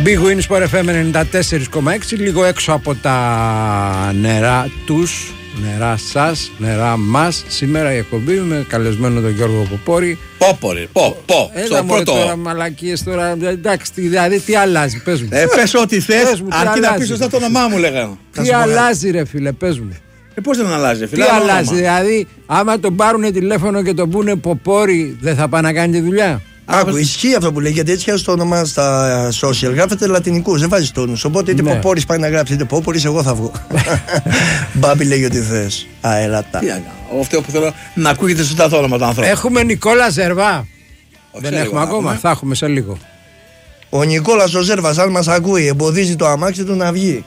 Big Win Sport FM 94,6, λίγο έξω από τα νερά τους, νερά σας, νερά μας. Σήμερα η εκπομπή με καλεσμένο τον Γιώργο Ποπόρη. Στο πρώτο. Τώρα μαλακίες τώρα, εντάξει, δηλαδή τι αλλάζει, πες μου. Πες ό,τι θες, αρκεί να πεις σωστά το όνομά μου, λέγανε. Τι αλλάζει ρε φίλε, πες μου. Πώς δεν αλλάζει, φίλε. Τι αλλάζει, δηλαδή άμα τον πάρουν τηλέφωνο και τον πούνε Ποπόρη, δεν θα πάει να κάνει τη δουλειά. Άκου, ισχύει αυτό που λέει, γιατί έτσι το όνομα στα social γράφεται λατινικούς, δεν βάζει τόνους. Οπότε είτε Ποπόρης πάει να γράψει, είτε Ποπόρης, εγώ θα βγω. Μπάμπη λέει ό,τι θες. Αέρατα. Τι να κάνω. Αυτό που θέλω να ακούγεται σωστά το όνομα του ανθρώπου. Έχουμε Νικόλα Ζερβά. Δεν έχουμε ακόμα, θα έχουμε σε λίγο. Ο Νικόλας ο Ζέρβας, αν μας ακούει, εμποδίζει το αμάξι του να βγει.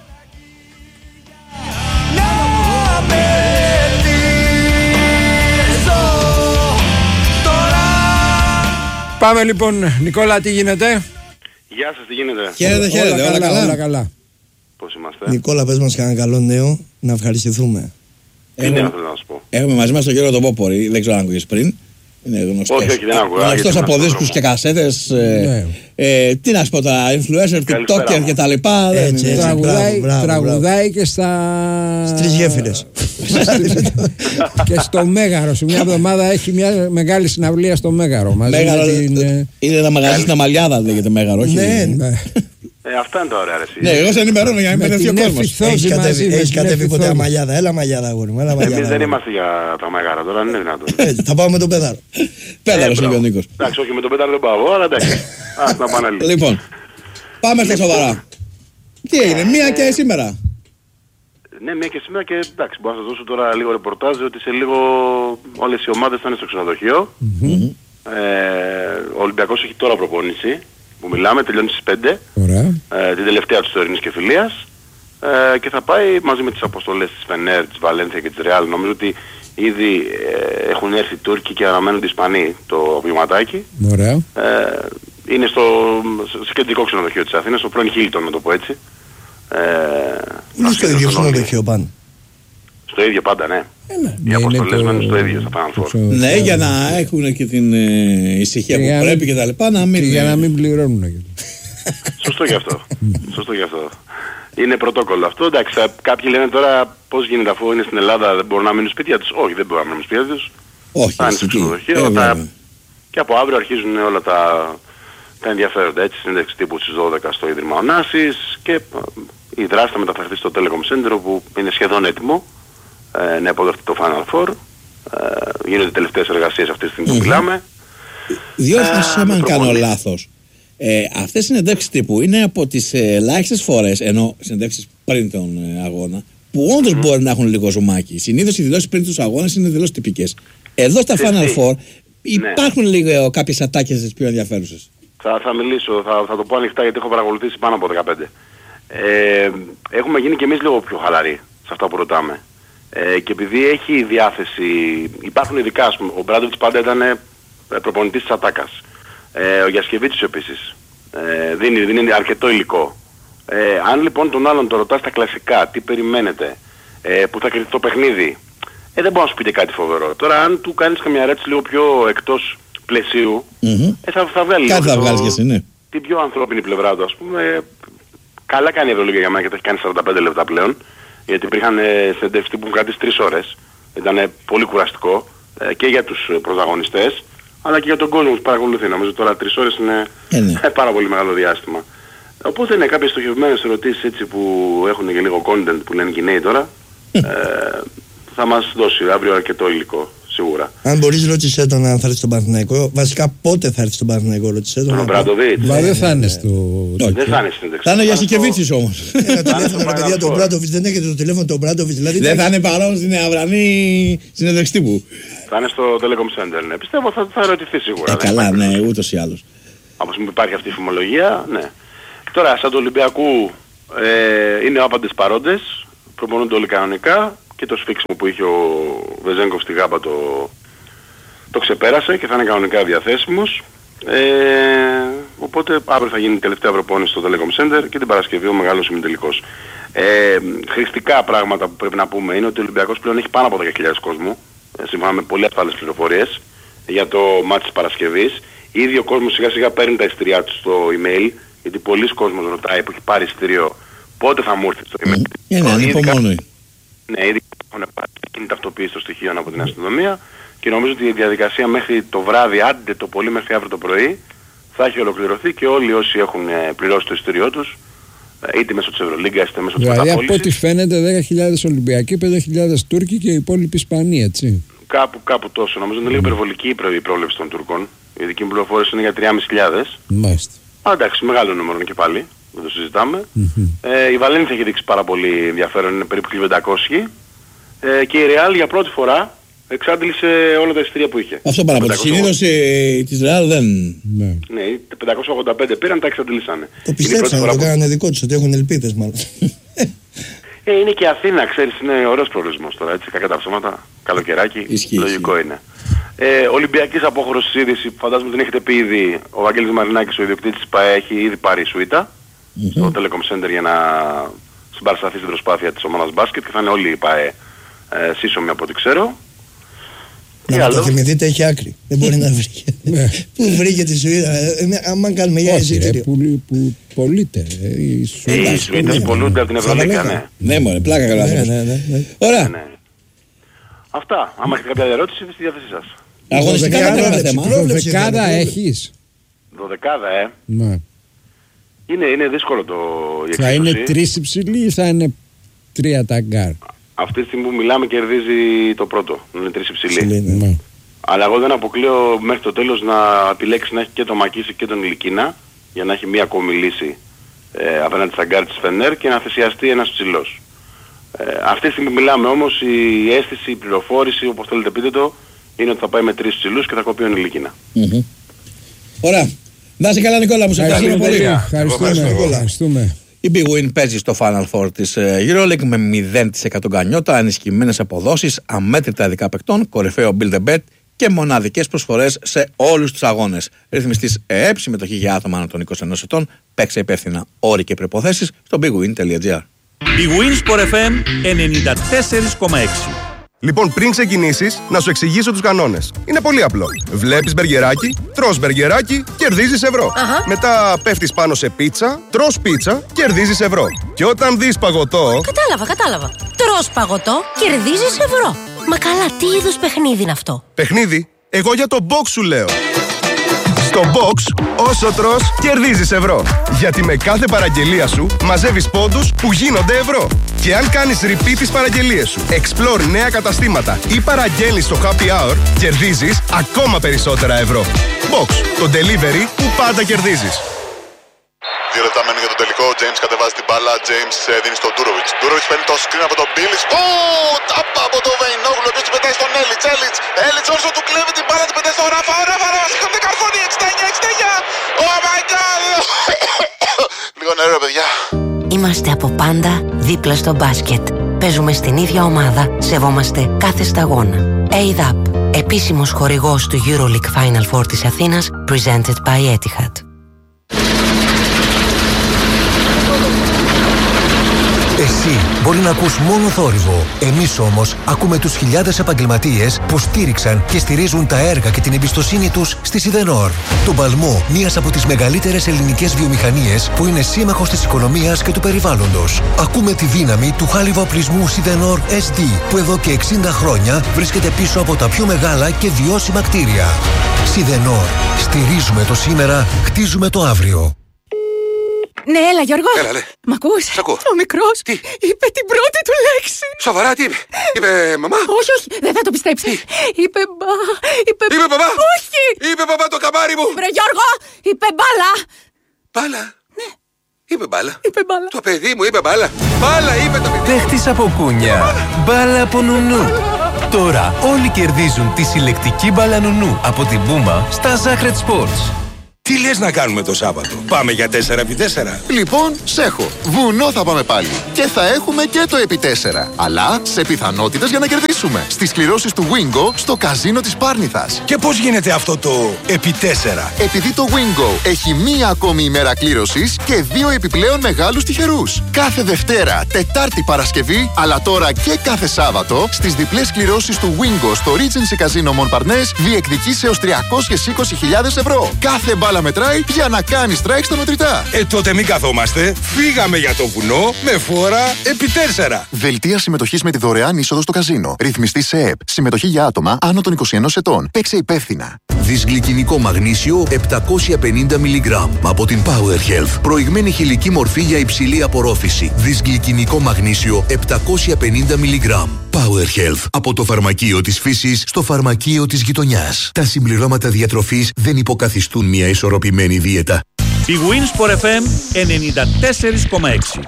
Πάμε λοιπόν, Νικόλα, τι γίνεται? Γεια σας, τι γίνεται? Χαίρετε, όλα καλά. Πώς είμαστε? Νικόλα, πες μας κανένα καλό νέο, να ευχαριστηθούμε. Τι νέο θέλω να σου πω? Έχουμε μαζί μας τον Γιώργο τον Ποπόρη, δεν ξέρω αν ακούγες πριν. Είναι γνωστός. Όχι, δεν άκουγα. Γνωστός από δίσκους και κασέτες. Τι να σου πω, τα influencer, TikToker και τα λοιπά. Τραγουδάει και στις τρεις γέφυρες. Και στο Μέγαρο. Σε μια εβδομάδα έχει μια μεγάλη συναυλία στο Μέγαρο. Είναι ένα μαγαζί στην Αμαλιάδα, λέγεται Μέγαρο, όχι? Ναι. Αυτά είναι τα ωραία ρε. Ναι, εγώ σε ενημερώνω για να μην μπερδευτεί ο κόσμος. Έχεις κατέβει ποτέ Αμαλιάδα? Έλα Αμαλιάδα, αγόρι μου. Εμείς δεν είμαστε για τα Μέγαρα τώρα, είναι δυνατόν. Θα πάω με τον Πέδαρο. Πέδαρος είναι ο Νίκος. Εντάξει, όχι με τον Πέδαρο δεν πάω, αλλά εντάξει. Ας να πάνε άλλοι. Λοιπόν, πάμε στα σοβαρά. Τι έγινε, μία και σήμερα? Ναι, μία και σήμερα και εντάξει, μπορώ να σας δώσω τώρα λίγο ρεπορτάζ ότι σε λίγο όλες οι ομάδες θα είναι στο ξενοδοχείο. Ο Ολυμπιακός έχει τώρα προπόνηση που μιλάμε, τελειώνει στις 5. Την τελευταία της τωρινής κεφυλίας. Και θα πάει μαζί με τις αποστολές της Φενέρ, της Βαλένθια και της Ρεάλ. Νομίζω ότι ήδη έχουν έρθει οι Τούρκοι και αναμένονται οι Ισπανοί το βηματάκι. Είναι σε κεντρικό ξενοδοχείο της Αθήνας, στο πρώην Χίλτον, να το πω έτσι. Είναι στο ίδιο ξενοδοχείο πάνω? Στο ίδιο πάντα, ναι. Οι αποστολές μένουν στο ίδιο, στα Final Four. Ναι, για να έχουν και την ησυχία που πρέπει και τα λοιπά, για να μην πληρώνουν. Σωστό γι' αυτό. Είναι πρωτόκολλο αυτό. Εντάξει, κάποιοι λένε τώρα πώς γίνεται αφού είναι στην Ελλάδα, δεν μπορούν να μείνουν σπίτια τους. Όχι, δεν μπορούν να μείνουν σπίτια τους. Όχι, θα είναι στο ξενοδοχείο. Και από αύριο αρχίζουν όλα τα ενδιαφέροντα. Έτσι, συνέντευξη τύπου στις 12 στο Ίδρυμα Ωνάσης και η δράση θα μεταφερθεί στο Telecom Center που είναι σχεδόν έτοιμο να υποδεχτεί το Final Four. Γίνονται τελευταίες εργασίες αυτή τη στιγμή που μιλάμε. Διόρθωσε αν κάνω λάθος. Αυτές οι συνεντεύξεις τύπου είναι από τις ελάχιστες φορές, ενώ συνεντεύξεις πριν τον αγώνα, που όντως μπορεί να έχουν λίγο ζουμάκι. Συνήθως οι δηλώσεις πριν τους αγώνες είναι δηλώσεις τυπικές. Εδώ στα Final Four υπάρχουν λίγο κάποιες ατάκες τις πιο ενδιαφέρουσες. Θα μιλήσω, θα το πω ανοιχτά γιατί έχω παρακολουθήσει πάνω από 15. Έχουμε γίνει και εμείς λίγο πιο χαλαροί σε αυτά που ρωτάμε. Και επειδή έχει διάθεση, υπάρχουν ειδικά, ας πούμε, ο Μπράντοβιτς πάντα ήταν προπονητής της ατάκας. Ο Γιασκεβίτσιος επίσης. Δίνει αρκετό υλικό. Αν λοιπόν τον άλλον το ρωτάς τα κλασικά, τι περιμένετε, που θα κρυφτεί το παιχνίδι, δεν μπορεί να σου πει και κάτι φοβερό. Τώρα αν του κάνεις καμιά ερώτηση λίγο πιο εκτός πλαισίου, θα βγάλει κάτι θα βγάλεις και εσύ, ναι. Την πιο ανθρώπινη πλευρά του, ας πούμε. Καλά κάνει η Ευρωλίγα για μένα και το έχει κάνει 45 λεπτά πλέον, γιατί υπήρχαν συνεντεύξεις που έχουν κρατήσει 3 ώρες. Ήταν πολύ κουραστικό και για τους πρωταγωνιστές, αλλά και για τον κόσμο που παρακολουθεί. Νομίζω τώρα 3 ώρες είναι πάρα πολύ μεγάλο διάστημα. Οπότε είναι κάποιες στοχευμένες ερωτήσεις έτσι που έχουν και λίγο content που λένε και οι νέοι τώρα. Θα μας δώσει αύριο αρκετό υλικό, σίγουρα. Αν μπορείς ρώτησέ τον αν θα έρθει στον Παναθηναϊκό. Βασικά πότε θα έρθει στον Παναθηναϊκό, ρώτησέ τον. Τον Μπράντοβιτς. Μα δεν θα είναι στο... Δεν θα είναι συνέντευξη. Θα είναι για Σικεβίτσης όμως. Ένα τηλέφωνο ρε παιδιά, τον Μπράντοβιτς, δεν έχετε το τηλέφωνο τον Μπράντοβιτς? Δεν θα είναι παρόν στην αυρανή συνέντευξη τύπου. Θα είναι στο Telecom Center, ναι. Πιστεύω θα ερωτηθεί σίγουρα. Καλά, ναι, ούτως ή άλλως. Από που υπάρχει αυτή η φημολογία, ναι. Τώρα, σαν του Ολυμπιακού είναι άπαντες παρόντες, προπονούνται όλοι κανονικά και το σφίξιμο που είχε ο Βεζέγκοφ στη Γάμπα το ξεπέρασε και θα είναι κανονικά διαθέσιμος. Οπότε αύριο θα γίνει η τελευταία προπόνηση στο Telecom Center και την Παρασκευή ο μεγάλος ημιτελικός. Χρηστικά πράγματα που πρέπει να πούμε είναι ότι ο Ολυμπιακός πλέον έχει πάνω από 10.000 κόσμο, σύμφωνα με πολύ ασφαλείς πληροφορίες, για το μάτς της Παρασκευής. Ήδη ο κόσμος σιγά σιγά παίρνει τα εισιτήριά του στο email γιατί πολλοί κόσμος ρωτάει που έχει πάρει εισιτήριο πότε θα μου έρθει στο email. Ναι, υπομονή. Ναι, ήδη έχουν πάρει ταυτοποίηση των στοιχείων από την αστυνομία και νομίζω ότι η διαδικασία μέχρι το βράδυ, άντε το πολύ μέχρι αύριο το πρωί, θα έχει ολοκληρωθεί και όλοι όσοι έχουν πληρώσει το εισιτήριό τους, είτε μέσω της Ευρωλίγκα είτε μέσω της μεταπώλησης. Δηλαδή από ό,τι φαίνεται 10.000 Ολυμπιακοί, 5.000 Τούρκοι και οι υπόλοιποι Ισπανοί, έτσι. Κάπου τόσο. Νομίζω είναι λίγο υπερβολική η πρόβλεψη των Τούρκων. Η δική μου πληροφόρηση είναι για 3.500. Μάλιστα. Εντάξει, μεγάλο νούμερο και πάλι. Δεν το συζητάμε. Η Βαλένθια έχει δείξει πάρα πολύ ενδιαφέρον, είναι περίπου 1.500. Και η Ρεάλ για πρώτη φορά εξάντλησε όλα τα εισιτήρια που είχε. Αυτό παραπάνω. Συνήθως της Ρεάλ δεν... Ναι, 585 πήραν, τα εξαντλήσανε. Το πιστέψανε, το κάνανε δικό τους, ότι έχουν ελπίδες μάλλον. Είναι και Αθήνα, ξέρεις, είναι ωραίος προορισμός τώρα, έτσι, κακά τα ψώματα, καλοκαιράκι, λογικό είναι. Ολυμπιακής απόχρωσης είδηση, φαντάζομαι την έχετε πει ήδη, ο Βαγγέλης Μαρινάκης, ο ιδιοκτήτης της ΠΑΕ, έχει ήδη πάρει σουίτα στο Telecom Center για να συμπαρασταθεί στην προσπάθεια της ομάδας μπάσκετ και θα είναι όλοι οι ΠΑΕ σύσσωμοι από ό,τι ξέρω. Να το θυμηθείτε, έχει άκρη. Δεν μπορεί να βρει. Πού βρήκε τη σουίτα, άμα κάνουμε για εισιτήριο. Που πωλείται. Οι σουίτες πωλούνται από την Ευρωλίγκα, ναι. Ναι, μωρέ, πλάκα καλά. Ωραία. Αυτά. Άμα έχετε κάποια ερώτηση, στη διάθεσή σας. Αγωνιστικά δεν είναι θέμα. Δωδεκάδα έχεις? Δωδεκάδα, Ναι. Είναι δύσκολο η εξίσωση. Θα είναι 3 υψηλοί ή θα είναι 3 ταγκάρ? Αυτή τη στιγμή που μιλάμε κερδίζει το πρώτο. Είναι 3 υψηλοί. Ναι. Αλλά εγώ δεν αποκλείω μέχρι το τέλος να επιλέξει να έχει και τον Μακίση και τον Ηλικίνα για να έχει μία ακόμη λύση απέναντι στα γκάρ της Φενέρ και να θυσιαστεί ένας ψηλός. Αυτή τη στιγμή που μιλάμε όμως η αίσθηση, η πληροφόρηση, όπως θέλετε πείτε το, είναι ότι θα πάει με 3 ψηλούς και θα κοπεί ο Ηλικίνα. Ωραία. Να είσαι καλά, Νικόλα μου, σε ευχαριστούμε πολύ. Ευχαριστούμε. Η Big Win παίζει στο Final Four της EuroLeague με 0% γκανιότα, ενισχυμένες αποδόσεις, αμέτρητα ειδικά παικτών, κορυφαίο Build a Bet και μοναδικές προσφορές σε όλους τους αγώνες. Ρυθμιστής ΕΕΠ, συμμετοχή για άτομα άνω των 21 ετών, παίξε υπεύθυνα, όροι και προϋποθέσεις στο bigwin.gr. Big Win Sport FM 94,6. Λοιπόν, πριν ξεκινήσεις, να σου εξηγήσω τους κανόνες. Είναι πολύ απλό. Βλέπεις μπεργκεράκι, τρως μπεργκεράκι, κερδίζεις ευρώ. Μετά πέφτεις πάνω σε πίτσα, τρως πίτσα, κερδίζεις ευρώ. Και όταν δεις παγωτό... Κατάλαβα. Τρως παγωτό, κερδίζεις ευρώ. Μα καλά, τι είδους παιχνίδι είναι αυτό? Παιχνίδι? Εγώ για το box σου λέω. Στο box, όσο τρως, κερδίζεις ευρώ. Γιατί με κάθε παραγγελία σου μαζεύεις πόντους που γίνονται ευρώ. Και αν κάνεις repeat τις παραγγελίες σου, explore νέα καταστήματα ή παραγγέλνεις στο happy hour, κερδίζεις ακόμα περισσότερα ευρώ. Box, το delivery που πάντα κερδίζεις. 2 λεπτά μένουν για τον τελικό. Ο James κατεβάζει την μπάλα. James δίνει στον Ντούροβιτς. Ντούροβιτς παίρνει το screen από τον Μπίλιτς. Τάπα από τον Βεϊνόγλου. Ο οποίος την πετάει στον Έλιτς. Έλιτς όσο του κλέβει την μπάλα, την πετάει στον Ράφα. Ο Ράφα σηκώνει καρφώνει. 69. Oh my god. Λίγο νερό, παιδιά. Είμαστε από πάντα δίπλα στο μπάσκετ. Παίζουμε στην ίδια ομάδα. Σεβόμαστε κάθε σταγόνα. ADAP, επίσημος χορηγός του EuroLeague Final Four της Αθήνας, presented by Etihad. Εσύ μπορεί να ακούς μόνο θόρυβο. Εμείς όμως ακούμε τους χιλιάδες επαγγελματίες που στήριξαν και στηρίζουν τα έργα και την εμπιστοσύνη τους στη Σιδενόρ. Τον παλμό μιας από τις μεγαλύτερες ελληνικές βιομηχανίες που είναι σύμμαχος της οικονομίας και του περιβάλλοντος. Ακούμε τη δύναμη του χάλιβα-οπλισμού Σιδενόρ SD που εδώ και 60 χρόνια βρίσκεται πίσω από τα πιο μεγάλα και βιώσιμα κτίρια. Σιδενόρ. Στηρίζουμε το σήμερα, χτίζουμε το αύριο. Ναι, έλα Γιώργο. Έλα, λέ. Μ' ακούς? Σ' ακούω. Ο μικρός Τι? είπε την πρώτη του λέξη. Σοβαρά, τι είπε? Είπε μαμά? Όχι, δεν θα το πιστέψεις. Είπε μπαμπά? Όχι. Είπε μπαμπά το καμάρι μου. Βρε Γιώργο, είπε μπάλα. Μπάλα? Ναι. Είπε μπάλα. Είπε μπάλα. Το παιδί μου είπε μπάλα. Μπάλα είπε το παιδί. Παίχτης από κούνια. Μπάλα από νουνού. Τώρα όλοι κερδίζουν τη συλλεκτική μπάλα νουνού από την Puma στα Zacred Sports. Τι λες να κάνουμε το Σάββατο? Πάμε για 4x4? Λοιπόν, σέχω. Βουνό θα πάμε πάλι. Και θα έχουμε και το επί 4. Αλλά σε πιθανότητες για να κερδίσουμε. Στις κληρώσεις του Wingo στο καζίνο της Πάρνηθας. Και πώς γίνεται αυτό το επί 4? Επειδή το Wingo έχει μία ακόμη ημέρα κλήρωσης και 2 επιπλέον μεγάλους τυχερούς. Κάθε Δευτέρα, Τετάρτη, Παρασκευή, αλλά τώρα και κάθε Σάββατο, στις διπλές κληρώσεις του Wingo στο Regency Casino Montparnasse διεκδικείς έως 320.000 ευρώ. Κάθε μπάλα μπάλα μετράει για να κάνει strike στα μετρητά. Τότε μην καθόμαστε. Φύγαμε για το βουνό με φόρα επί 4. Δελτία συμμετοχής με τη δωρεάν είσοδο στο καζίνο. Ρυθμιστή σε ΕΠ. Συμμετοχή για άτομα άνω των 21 ετών. Παίξε υπεύθυνα. Δυσγλυκινικό μαγνήσιο 750 mg από την Power Health. Προηγμένη χηλική μορφή για υψηλή απορρόφηση. Δυσγλυκινικό μαγνήσιο 750 mg. Power Health. Από το φαρμακείο της φύσης στο φαρμακείο της γειτονιάς. Τα συμπληρώματα διατροφής δεν υποκαθιστούν μια ισορροπημένη δίαιτα. Η Winsport FM 94,6.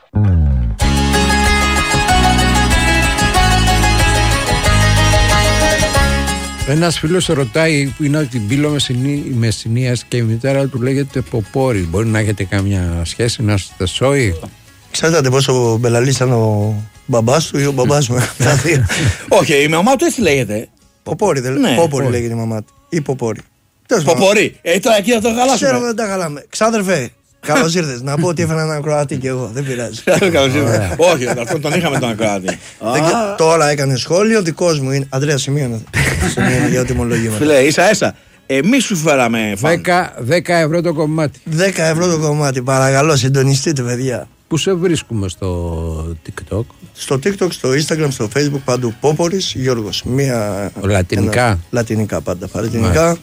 Ένας φίλος ρωτάει που είναι από την Πύλο Μεσσηνίας και η μητέρα του λέγεται Ποπόρη. Μπορεί να έχετε καμιά σχέση, να είστε σόι? Ξέρετε πόσο μπελαλής ήταν ο μπαμπάς του ή ο μπαμπάς μου? Όχι, η μαμά του έτσι λέγεται. Ποπόρη δεν λέγεται. Ποπόρη λέγεται η μαμά του. Ή Ποπόρη. Ποπόρη. Τώρα εκεί θα το χαλάσουμε. Ξέρω δεν τα χαλάμε. Ξάδερφε, καλώς ήρθες. Να πω ότι έφερα έναν ακροατή και εγώ. Δεν πειράζει. Όχι, αυτό τον είχαμε τον ακροατή. Τώρα έκανε σχόλιο, δικός μου είναι. Αντρέα, σημείωνα για ό,τι ομολογήμα. Φίλε, ίσα-ίσα. Εμείς σου φέραμε 10 ευρώ το κομμάτι. 10 ευρώ το κομμάτι. Παρακαλώ, συντονιστείτε, παιδιά. Πού σε βρίσκουμε στο TikTok? Στο TikTok, στο Instagram, στο Facebook, παντού. Πόπορης Γιώργος. Λατινικά. Λατινικά πάντα. Παρατηνικά.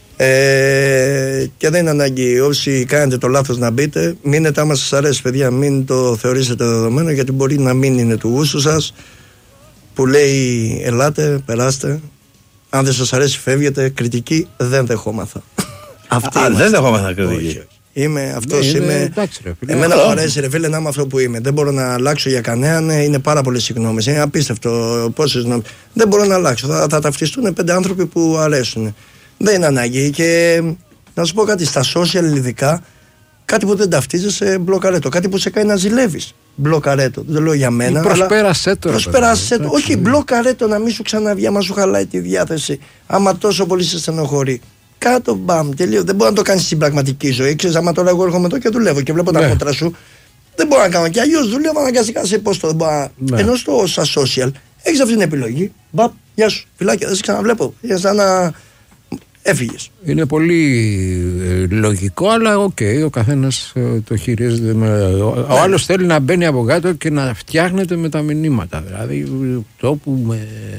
Και δεν είναι ανάγκη όσοι κάνετε το λάθος να μπείτε. Μείνετε άμα σας αρέσει, παιδιά. Μην το θεωρήσετε δεδομένο, γιατί μπορεί να μην είναι του γούστου σας. Που λέει ελάτε, περάστε. Αν δεν σας αρέσει, φεύγετε. Κριτική δεν δεχόμαθα. Δεν δεχόμαθα κριτική. Είμαι αυτός, είμαι. Εμένα μου αρέσει, ρε φίλε, να είμαι αυτό που είμαι. Δεν μπορώ να αλλάξω για κανέναν. Είναι πάρα πολλές συγγνώμες. Είναι απίστευτο πόσες γνώμες. Δεν μπορώ να αλλάξω. Θα ταυτιστούν 5 άνθρωποι που αρέσουν. Δεν είναι ανάγκη. Και να σου πω κάτι, στα social ειδικά, κάτι που δεν ταυτίζεσαι, μπλοκαρέτο. Κάτι που σε κάνει να ζηλεύεις, μπλοκαρέτο. Δεν λέω για μένα. Προσπέρασέ το. Όχι, μπλοκαρέτο, να μην σου ξαναβγεί, άμα σου χαλάει τη διάθεση. Άμα τόσο πολύ σε στενοχωρεί. Κάτω, μπαμ, τελείω. Δεν μπορεί να το κάνει στην πραγματική ζωή. Ξέρεις, άμα τώρα εγώ έρχομαι εδώ και δουλεύω και βλέπω τα κόντρα σου, δεν μπορώ να κάνω. Και αλλιώς δουλεύω αναγκαστικά σε πώ το. Ενώ στα social έχει αυτή την επιλογή. Μπαμ, γεια σου, φυλάκια, δεν σε ξαναβλέπω. Για σαν να έφυγες. Είναι πολύ λογικό, αλλά οκ, ο καθένας το χειρίζεται. Ο άλλος θέλει να μπαίνει από κάτω και να φτιάχνεται με τα μηνύματα. Δηλαδή, το που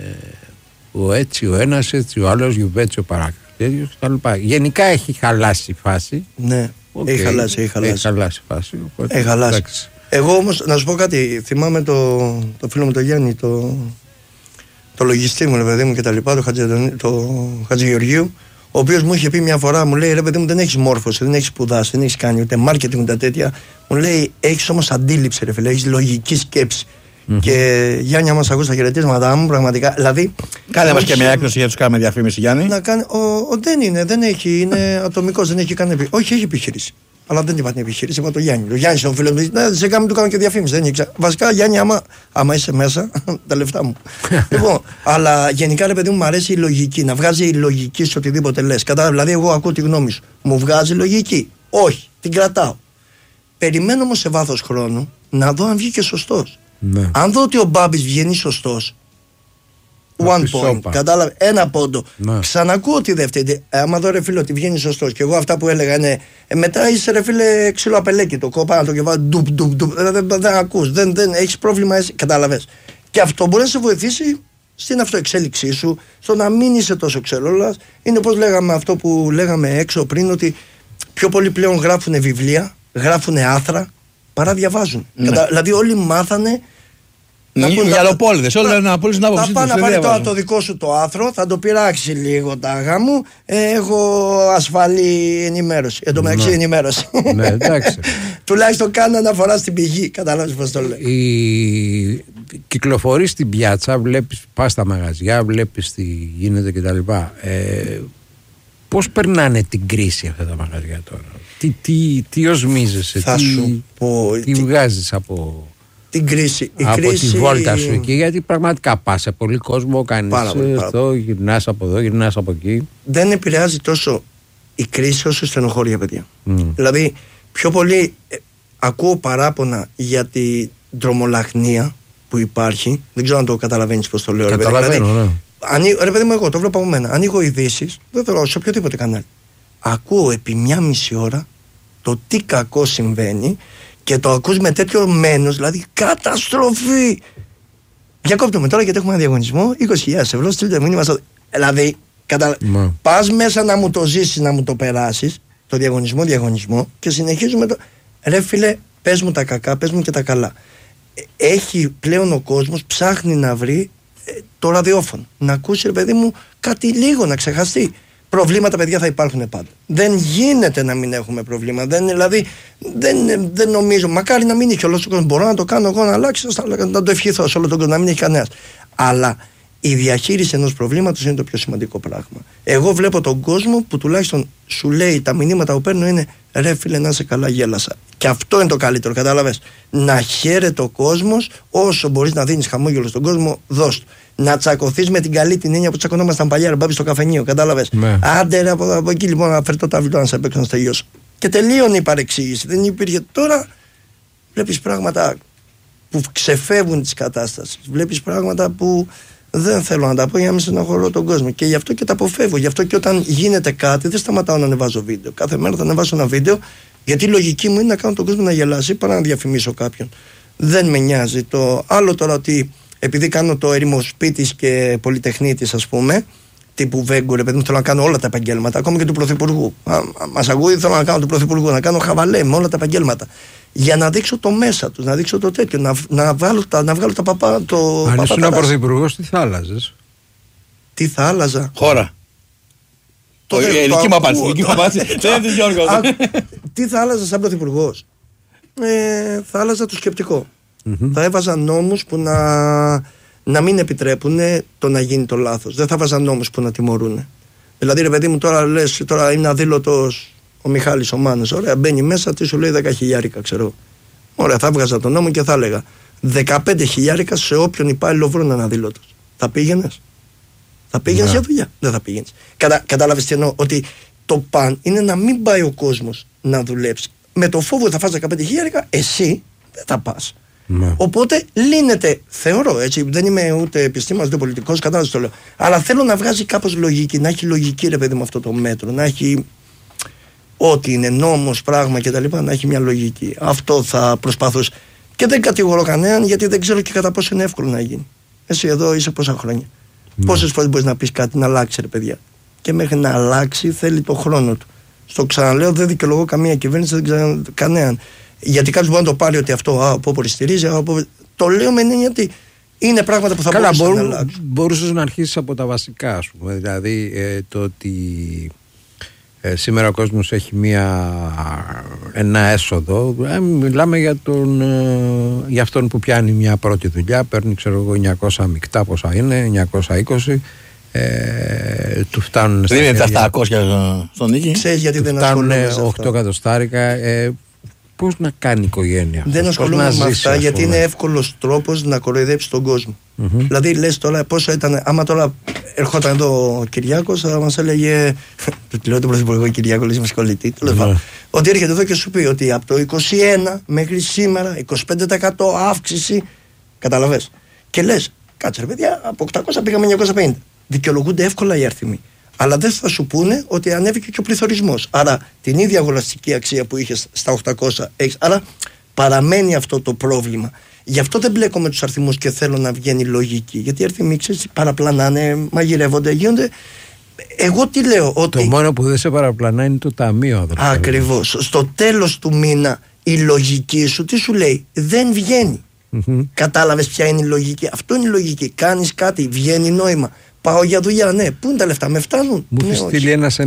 ο έτσι ο ένας, έτσι ο άλλος, γιουβέτσι ο παράκατος. Γενικά έχει χαλάσει η φάση. Ναι, έχει χαλάσει η φάση. Έχει χαλάσει. Εγώ όμως, να σου πω κάτι, θυμάμαι το φίλο μου τον Γιάννη, το λογιστή μου, ρε παιδί μου και τα λοιπά, το Χατζηγεωργίου, ο οποίος μου είχε πει μια φορά, μου λέει, ρε παιδί μου, δεν έχεις μόρφωση, δεν έχεις σπουδάσει, δεν έχεις κάνει ούτε marketing ούτε τέτοια. Μου λέει, έχεις όμως αντίληψη, ρε φίλε, έχεις λογική σκέψη. Και Γιάννη, άμα σ' ακούς τα χαιρετίσματά μου, πραγματικά. Δηλαδή. Κάνε μας και μια έκδοση για τους κάνουμε διαφήμιση, Γιάννη. Δεν έχει, είναι ατομικός, δεν έχει κανένα. Όχι, έχει επιχείρηση. Αλλά δεν είπα την επιχείρηση, είπα το Γιάννη. Ο Γιάννη είναι ο φίλος μου. Ναι, σε κάμε του κάνω και διαφήμιση. Δεν ήξερα. Βασικά, Γιάννη, άμα είσαι μέσα, τα λεφτά μου. Λοιπόν, αλλά γενικά, ρε παιδί μου, αρέσει η λογική. Να βγάζει η λογική σε οτιδήποτε λες. Δηλαδή, εγώ ακούω τη γνώμη σου. Μου βγάζει λογική. Όχι, την κρατάω. Περιμένω όμως σε βάθος χρόνου να δω αν βγήκε σωστός. Ναι. Αν δω ότι ο Μπάμπης βγαίνει σωστός, one point, κατάλαβε, ένα πόντο. Ναι. Ξανακούω τη δεύτερη. Άμα δω, ρε φίλε, ότι βγαίνει σωστός και εγώ αυτά που έλεγα είναι. Μετά είσαι, ρε φίλε, ξύλο απελέκι. Το κόπα να το και βάλω ντουπ. Δεν ακούς, δεν έχεις πρόβλημα, εσύ, κατάλαβες. Και αυτό μπορεί να σε βοηθήσει στην αυτοεξέλιξή σου, στο να μην είσαι τόσο ξελόλας. Είναι όπως λέγαμε αυτό που λέγαμε έξω πριν, ότι πιο πολλοί πλέον γράφουν βιβλία, γράφουν άθρα, παρά διαβάζουν. Ναι. Δηλαδή όλοι μάθανε. Γυαλοπόλυδες, όλοι λένε να πουλήσουν την άποψή τους. Θα πάνε να πάρει τώρα το δικό σου το άθρο, θα το πειράξει λίγο τάγα μου. Έχω ασφαλή ενημέρωση. Εν τω μεταξύ ενημέρωση. Ναι, εντάξει. Τουλάχιστον κάνει αναφορά στην πηγή. Κατάλαβες πώς το λέω. Κυκλοφορείς στην πιάτσα, βλέπεις, πας στα μαγαζιά, βλέπεις τι γίνεται κτλ. Πώς περνάνε την κρίση αυτά τα μαγαζιά τώρα? Τι οσμίζεσαι, τι βγάζεις από την κρίση? Τη βόλτα σου εκεί, γιατί πραγματικά πας σε πολύ κόσμο, κάνεις αυτό, γυρνάς από εδώ, γυρνάς από εκεί. Δεν επηρεάζει τόσο η κρίση όσο η στενοχώρια, παιδιά. Δηλαδή, πιο πολύ ακούω παράπονα για την τρομολαχνία που υπάρχει. Δεν ξέρω αν το καταλαβαίνεις πώς το λέω. Καταλαβαίνω, ρε παιδί μου, εγώ το βλέπω από μένα. Ανοίγω ειδήσεις, δεν θέλω σε οποιοδήποτε κανάλι. ακούω επί 1,5 ώρα το τι κακό συμβαίνει και το ακούς με τέτοιο μένος, δηλαδή καταστροφή. Διακόπτουμε τώρα γιατί έχουμε ένα διαγωνισμό 20.000 ευρώ, στείλτε μήνυμα στο... Δηλαδή, πας μέσα να μου το ζήσεις, να μου το περάσεις, το διαγωνισμό και συνεχίζουμε το... Ρε φίλε, πες μου τα κακά, πες μου και τα καλά. Έχει πλέον ο κόσμος, ψάχνει να βρει το ραδιόφωνο, να ακούσει, ρε παιδί μου, κάτι λίγο, να ξεχαστεί. Προβλήματα, παιδιά, θα υπάρχουν πάντα. Δεν γίνεται να μην έχουμε προβλήματα. Δεν νομίζω. Μακάρι να μην έχει όλο ο κόσμο. Μπορώ να το κάνω εγώ να αλλάξει, να το ευχηθώ σε όλο τον κόσμο, να μην έχει κανένα. Αλλά η διαχείριση ενός προβλήματος είναι το πιο σημαντικό πράγμα. Εγώ βλέπω τον κόσμο που τουλάχιστον σου λέει τα μηνύματα που παίρνω είναι ρε φίλε, να είσαι καλά, γέλασα. Και αυτό είναι το καλύτερο, κατάλαβες. Να χαίρεται ο κόσμος, όσο μπορείς να δίνεις χαμόγελο στον κόσμο, δώσ' του. Να τσακωθείς με την καλή την έννοια που τσακωνόμασταν παλιά, ρε Μπάμπη, στο καφενείο, κατάλαβες. Άντε ρε, από εκεί λοιπόν να φέρει το ταυλό να σε παίξω να στελειώσω. Και τελείωνε η παρεξήγηση. Δεν υπήρχε. Τώρα βλέπεις πράγματα που ξεφεύγουν της κατάστασης. Βλέπεις πράγματα που δεν θέλω να τα πω για να μην στενοχωρώ τον κόσμο. Και γι' αυτό και τα αποφεύγω. Γι' αυτό και όταν γίνεται κάτι, δεν σταματάω να ανεβάζω βίντεο. Κάθε μέρα θα ανεβάσω ένα βίντεο, γιατί η λογική μου είναι να κάνω τον κόσμο να γελάσει παρά να διαφημίσω κάποιον. Δεν με νοιάζει. Το άλλο τώρα ότι επειδή κάνω το ερημοσπίτης και πολυτεχνίτης, ας πούμε, τύπου Βέγκου, ρε παιδί μου, θέλω να κάνω όλα τα επαγγέλματα, ακόμα και του Πρωθυπουργού. Μας ακούει, θέλω να κάνω του Πρωθυπουργού, να κάνω χαβαλέ με όλα τα επαγγέλματα. Για να δείξω το μέσα του, να δείξω το τέτοιο, να βγάλω τα παπά. Αν ήσουν Πρωθυπουργός, τι θα άλλαζες? Τι θα άλλαζα? Χώρα. Δική μου απάντηση. Τι θα άλλαζα σαν Πρωθυπουργός? Θα άλλαζα το σκεπτικό. Θα έβαζα νόμους που να μην επιτρέπουν το να γίνει το λάθος. Δεν θα βάζα νόμους που να τιμωρούν. Δηλαδή, ρε παιδί μου, τώρα λες, τώρα είναι αδήλωτος ο Μιχάλης ο Μάνος. Ωραία, μπαίνει μέσα, τι σου λέει 10.000, ξέρω. Ωραία, θα βγάζα τον νόμο και θα έλεγα 15.000 σε όποιον υπάλληλο βρω να είναι αδήλωτος. Θα πήγαινες? Θα πήγαινες για δουλειά? Δεν θα πήγαινες. Κατάλαβες τι εννοώ? Ότι το παν είναι να μην πάει ο κόσμος να δουλέψει. Με το φόβο ότι θα φας 15.000, εσύ δεν θα πας. Οπότε λύνεται, θεωρώ, έτσι, δεν είμαι ούτε επιστήμονας ούτε πολιτικός, κατάλαβες το λέω. Αλλά θέλω να βγάζει κάπως λογική, να έχει λογική, ρε παιδί μου, αυτό το μέτρο, να έχει ό,τι είναι νόμος, πράγμα κτλ. Να έχει μια λογική. Αυτό θα προσπαθούσα. Και δεν κατηγορώ κανέναν, γιατί δεν ξέρω και κατά πόσο είναι εύκολο να γίνει. Εσύ εδώ είσαι πόσα χρόνια? Πόσες φορές μπορείς να πεις κάτι να αλλάξει, ρε παιδιά? Και μέχρι να αλλάξει θέλει το χρόνο του. Στο ξαναλέω, δεν δικαιολογώ καμία κυβέρνηση, δεν ξέρω κανέναν. Γιατί κάποιος μπορεί να το πάρει ότι αυτό από όπου στηρίζει, το λέω με έννοια ότι είναι πράγματα που θα μπορούσαν να αλλάξουν. Μπορούσες να αρχίσεις από τα βασικά, ας πούμε. Δηλαδή το ότι σήμερα ο κόσμος έχει ένα έσοδο. Μιλάμε για αυτόν που πιάνει μια πρώτη δουλειά, παίρνει, ξέρω εγώ, 900 μεικτά, πόσα είναι, 920. Του φτάνουν. Δεν είναι τα 700 στον νίκη. Ξέρεις γιατί δεν ασχολούμαι? 8 εκατοστάρικα. Πώς να κάνει οικογένεια? Δεν ασχολούμαι με αυτά, γιατί είναι εύκολος τρόπος να κοροϊδέψει τον κόσμο. Δηλαδή λες τώρα πόσο ήταν, άμα τώρα ερχόταν εδώ ο Κυριάκος, θα μας έλεγε, του λέω τον Πρωθυπουργό Κυριάκο, λέει μας κολλητή, ότι έρχεται εδώ και σου πει ότι από το 21 μέχρι σήμερα 25% αύξηση, καταλαβες. Και λες, κάτσε ρε παιδιά, από 800 πήγαμε 950. Δικαιολογούνται εύκολα οι αριθμοί. Αλλά δεν θα σου πούνε ότι ανέβηκε και ο πληθωρισμός. Άρα την ίδια αγοραστική αξία που είχες στα 800 έχεις. Άρα παραμένει αυτό το πρόβλημα. Γι' αυτό δεν μπλέκω με τους αριθμούς και θέλω να βγαίνει λογική. Γιατί οι αριθμοί, ξέρεις, παραπλανάνε, μαγειρεύονται, γίνονται. Εγώ τι λέω? Ότι το μόνο που δεν σε παραπλανά είναι το ταμείο. Ακριβώς. Στο τέλος του μήνα η λογική σου τι σου λέει? Δεν βγαίνει. Κατάλαβες ποια είναι η λογική? Αυτό είναι η λογική. Κάνεις κάτι, βγαίνει νόημα. Πάω για δουλειά, ναι. Πού είναι τα λεφτά, με φτάνουν? Μου έχει στείλει ένας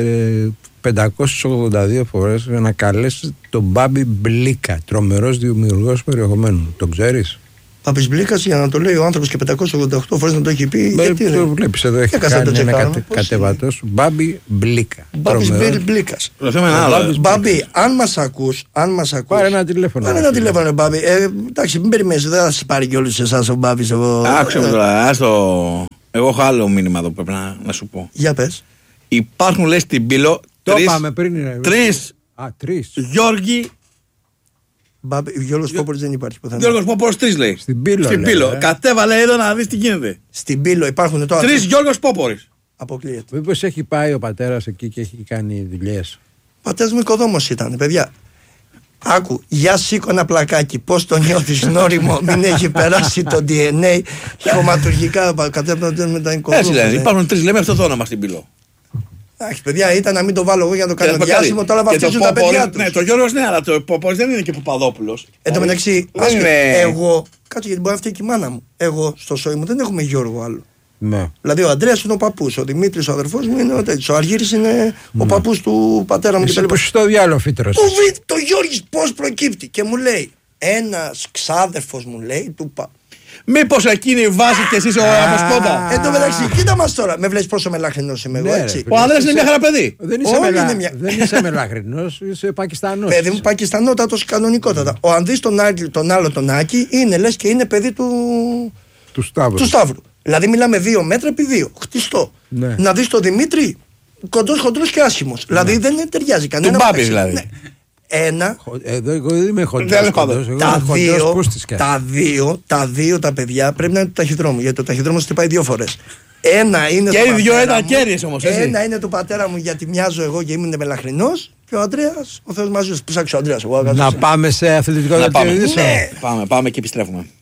582 φορές να καλέσει τον Μπάμπη Μπλίκα, τρομερός δημιουργός περιεχομένου. Τον ξέρεις? Μπάμπης Μπλίκας, για να το λέει ο άνθρωπος και 588 φορές να το έχει πει. Γιατί το βλέπεις εδώ, έχει κάνει ένα κατεβατός. Μπάμπη Μπλίκα. Μπάμπης Μπλίκας. Μπάμπη, αν μας ακούς, πάρε ένα τηλέφωνο. Πάρε ένα τηλέφωνο, Μπάμπη. Εντάξει, μην περιμένεις, δεν θα σας πάρει και όλους εσάς ο Μπάμπης. Άκουσε με τώρα, άστο. Εγώ έχω άλλο μήνυμα εδώ που πρέπει να σου πω. Για πες. Υπάρχουν, λες, στην Πύλο τρεις Γιώργοι. Γιώργος Πόπορης δεν υπάρχει πουθενά. Γιώργος Πόπορης 3 λέει. Στην Πύλο. Κατέβαλε εδώ να δεις τι γίνεται. Στην Πύλο υπάρχουν τώρα. 3 Γιώργος Πόπορης. Αποκλείεται. Μήπως έχει πάει ο πατέρας εκεί και έχει κάνει δουλειές. Ο πατέρας μου οικοδόμος ήταν, παιδιά. Άκου, για σήκω ένα πλακάκι. Πώς το νιώθεις νόριμο, μην έχει περάσει το DNA. Χωματουργικά κατέπνονται με τα οικοδόμια. Έτσι λένε. Υπάρχουν 3 λέμε αυτό το όνομα στην Πύλο. Εντάξει, παιδιά, ήταν να μην το βάλω εγώ για να το κάνω διάσημο. Τώρα βαφτίζουν τα παιδιά του. Ναι, το Γιώργος ναι, αλλά το Πόπολης δεν είναι και Παπαδόπουλος. Εν τω μεταξύ, εγώ. Κάτσε γιατί μπορεί να φταίει και η μάνα μου. Εγώ στο σόι μου δεν έχουμε Γιώργο άλλο. Ναι. Δηλαδή ο Ανδρέας είναι ο παππούς, ο Δημήτρης ο αδερφός μου είναι ο τέτοιος, ο Αργύρης είναι ο παππούς του πατέρα μου. Εσύ που είσαι στο διάλογο φύτρος. Το Γιώργης πώς προκύπτει και μου λέει ένας ξάδερφος μου λέει του Μήπως εκείνη βάζει και εσείς ο Αποσπόντα. Εν τω μεταξύ, κοίτα μας τώρα. Με βλέπεις πόσο μελάχρινος είμαι εγώ, έτσι. Ο Ανδρέας είναι μια χαρά παιδί. Δεν είσαι μελάχρινος, είσαι Πακιστανός. Παιδί μου, Πακιστανότατος κανονικότατα. Ο Ανδρής τον άλλο τον Άκη είναι λες και είναι παιδί του Σταύρου. Δηλαδή μιλάμε 2 μέτρα επί 2. Χτιστό. Ναι. Να δεις τον Δημήτρη κοντός, χοντρός και άσχημος. Ναι. Δηλαδή δεν ταιριάζει κανένα. Του Μπάμπης δηλαδή. Ναι. Ένα. Εδώ εγώ δεν είμαι χοντρός. Τα δύο τα παιδιά πρέπει να είναι του ταχυδρόμου. Γιατί το ταχυδρόμος χτυπάει 2 φορές. Ένα είναι και οι 2 ήταν κέρδιες όμως. Ένα είναι του πατέρα μου γιατί μοιάζω εγώ και ήμουν μελαχρινός. Και ο Ανδρέας, ο Θεός μαζί σου. Ψάξω ο Ανδρέας. Να πάμε σε αθλητικό δελτίο ειδήσεων. Πάμε και επιστρέφουμε.